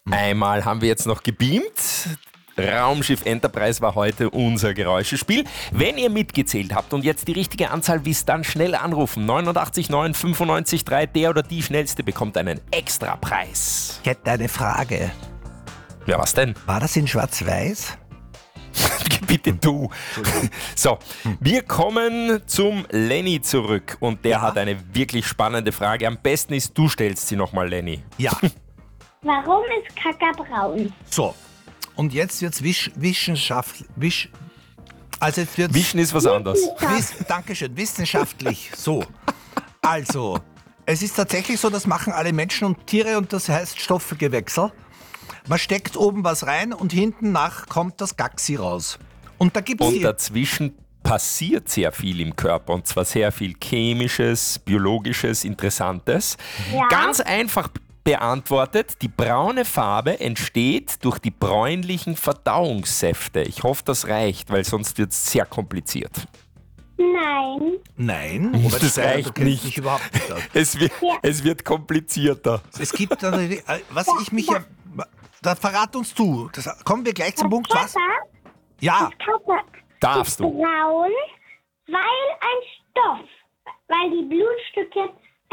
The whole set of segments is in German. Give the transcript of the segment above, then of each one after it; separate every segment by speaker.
Speaker 1: Einmal haben wir jetzt noch gebeamt. Raumschiff Enterprise war heute unser Geräuschespiel. Wenn ihr mitgezählt habt und jetzt die richtige Anzahl wisst, dann schnell anrufen. 89 9 95 3. Der oder die Schnellste bekommt einen Extrapreis.
Speaker 2: Ich hätte eine Frage.
Speaker 1: Ja, was denn?
Speaker 2: War das in Schwarz-Weiß?
Speaker 1: Bitte du. So, wir kommen zum Lenny zurück und der hat eine wirklich spannende Frage. Am besten ist, du stellst sie nochmal, Lenny.
Speaker 2: Ja.
Speaker 3: Warum ist Kaka braun?
Speaker 2: So. Und jetzt wird's wissenschaftlich. Also jetzt wird's
Speaker 1: Wischen ist was anderes.
Speaker 2: Dankeschön, wissenschaftlich. So. Also, es ist tatsächlich so, das machen alle Menschen und Tiere und das heißt Stoffwechsel. Man steckt oben was rein und hinten nach kommt das Gaxi raus. Und da gibt's
Speaker 1: Und dazwischen passiert sehr viel im Körper und zwar sehr viel Chemisches, Biologisches, Interessantes.
Speaker 3: Ja.
Speaker 1: Ganz einfach beantwortet, die braune Farbe entsteht durch die bräunlichen Verdauungssäfte. Ich hoffe, das reicht, weil sonst wird es sehr kompliziert.
Speaker 3: Nein.
Speaker 2: Nein,
Speaker 1: Das reicht
Speaker 2: du kennst
Speaker 1: nicht.
Speaker 2: dich überhaupt nicht aus.
Speaker 1: Es wird komplizierter.
Speaker 2: Es gibt, was ich mich ja, da verrat uns du. Kommen wir gleich zum Punkt, was?
Speaker 3: Kaka
Speaker 2: Ja,
Speaker 1: Darfst
Speaker 3: ist
Speaker 1: du?
Speaker 3: braun, weil ein Stoff, weil die Blutstücke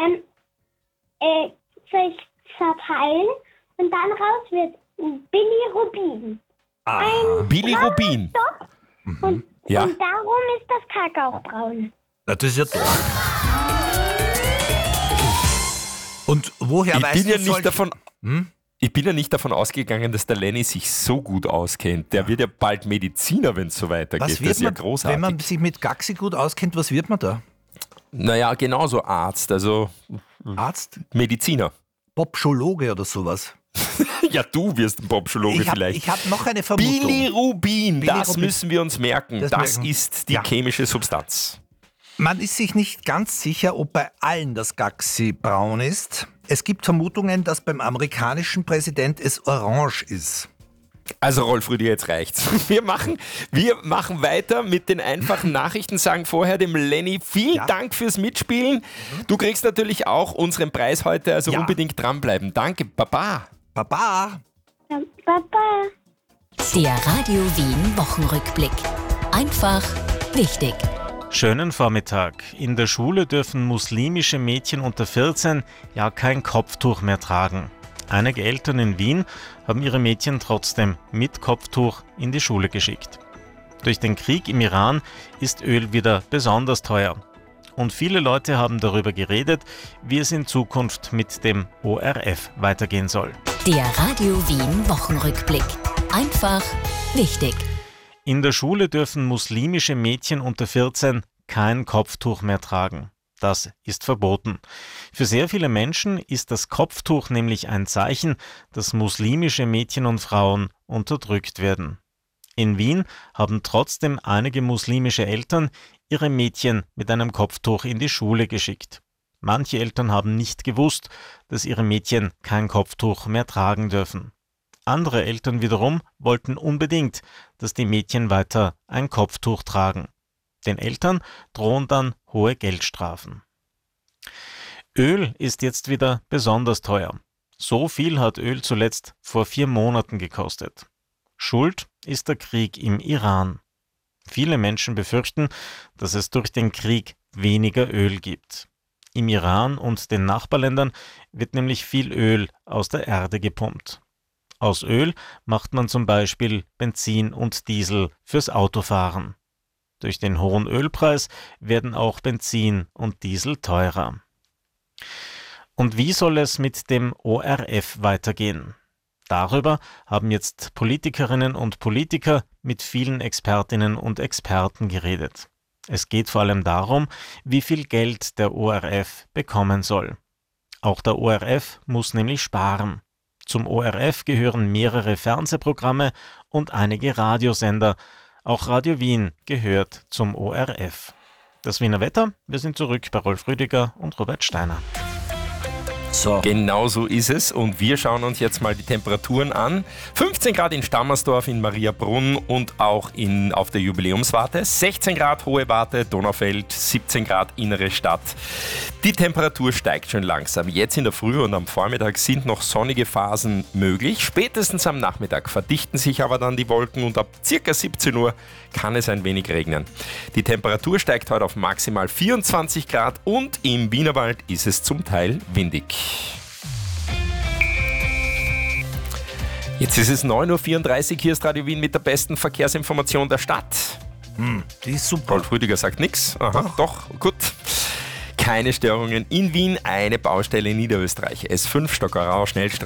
Speaker 3: sich zerteilen und dann raus wird Bilirubin.
Speaker 1: Bilirubin.
Speaker 3: Und,
Speaker 1: Ja.
Speaker 3: und darum ist das Kakao braun.
Speaker 2: das ist ja toll. Und woher
Speaker 1: Ich
Speaker 2: weißt
Speaker 1: bin
Speaker 2: du
Speaker 1: ja nicht davon... Ich bin ja nicht davon ausgegangen, dass der Lenny sich so gut auskennt. Der wird ja bald Mediziner, wenn es so weitergeht.
Speaker 2: Was
Speaker 1: Das
Speaker 2: wird
Speaker 1: ist ja
Speaker 2: man,
Speaker 1: großartig.
Speaker 2: wenn man sich mit Gaxi gut auskennt, was wird man da?
Speaker 1: Naja, genauso Arzt, also
Speaker 2: Arzt?
Speaker 1: Mediziner.
Speaker 2: Popschologe oder sowas?
Speaker 1: Ja, du wirst ein Popschologe vielleicht.
Speaker 2: Ich habe noch eine Vermutung.
Speaker 1: Bilirubin, das
Speaker 2: Bilirubin.
Speaker 1: müssen wir uns merken.
Speaker 2: Das
Speaker 1: Das
Speaker 2: merken.
Speaker 1: ist die
Speaker 2: Ja.
Speaker 1: chemische Substanz.
Speaker 2: Man ist sich nicht ganz sicher, ob bei allen das Gaxi braun ist. Es gibt Vermutungen, dass beim amerikanischen Präsident es orange ist.
Speaker 1: Also Rolf Rüdiger, jetzt reicht's. Wir machen weiter mit den einfachen Nachrichten, sagen vorher dem Lenny vielen Dank fürs Mitspielen. Du kriegst natürlich auch unseren Preis heute, also
Speaker 2: Ja.
Speaker 1: unbedingt dranbleiben. Danke, Baba.
Speaker 2: Baba!
Speaker 3: Papa.
Speaker 4: Der Radio Wien Wochenrückblick. Einfach wichtig.
Speaker 5: Schönen Vormittag. In der Schule dürfen muslimische Mädchen unter 14 ja kein Kopftuch mehr tragen. Einige Eltern in Wien haben ihre Mädchen trotzdem mit Kopftuch in die Schule geschickt. Durch den Krieg im Iran ist Öl wieder besonders teuer. Und viele Leute haben darüber geredet, wie es in Zukunft mit dem ORF weitergehen soll.
Speaker 4: Der Radio Wien Wochenrückblick. Einfach wichtig.
Speaker 5: In der Schule dürfen muslimische Mädchen unter 14 kein Kopftuch mehr tragen. Das ist verboten. Für sehr viele Menschen ist das Kopftuch nämlich ein Zeichen, dass muslimische Mädchen und Frauen unterdrückt werden. In Wien haben trotzdem einige muslimische Eltern ihre Mädchen mit einem Kopftuch in die Schule geschickt. Manche Eltern haben nicht gewusst, dass ihre Mädchen kein Kopftuch mehr tragen dürfen. Andere Eltern wiederum wollten unbedingt, dass die Mädchen weiter ein Kopftuch tragen. Den Eltern drohen dann hohe Geldstrafen. Öl ist jetzt wieder besonders teuer. So viel hat Öl zuletzt vor 4 Monaten gekostet. Schuld ist der Krieg im Iran. Viele Menschen befürchten, dass es durch den Krieg weniger Öl gibt. Im Iran und den Nachbarländern wird nämlich viel Öl aus der Erde gepumpt. Aus Öl macht man zum Beispiel Benzin und Diesel fürs Autofahren. Durch den hohen Ölpreis werden auch Benzin und Diesel teurer. Und wie soll es mit dem ORF weitergehen? Darüber haben jetzt Politikerinnen und Politiker mit vielen Expertinnen und Experten geredet. Es geht vor allem darum, wie viel Geld der ORF bekommen soll. Auch der ORF muss nämlich sparen. Zum ORF gehören mehrere Fernsehprogramme und einige Radiosender. Auch Radio Wien gehört zum ORF. Das Wiener Wetter, wir sind zurück bei Rolf Rüdiger und Robert Steiner.
Speaker 2: So.
Speaker 1: Genau so ist es und wir schauen uns jetzt mal die Temperaturen an. 15 Grad in Stammersdorf, in Mariabrunn und auch auf der Jubiläumswarte. 16 Grad Hohe Warte, Donaufeld, 17 Grad Innere Stadt. Die Temperatur steigt schon langsam. Jetzt in der Früh und am Vormittag sind noch sonnige Phasen möglich. Spätestens am Nachmittag verdichten sich aber dann die Wolken und ab ca. 17 Uhr kann es ein wenig regnen. Die Temperatur steigt heute auf maximal 24 Grad und im Wienerwald ist es zum Teil windig. Jetzt ist es 9.34 Uhr, hier ist Radio Wien mit der besten Verkehrsinformation der Stadt.
Speaker 2: Die ist super.
Speaker 1: Rolf Rüdiger sagt nichts. Aha, doch, gut. Keine Störungen in Wien, eine Baustelle in Niederösterreich. S5 Stockerau Schnellstraße.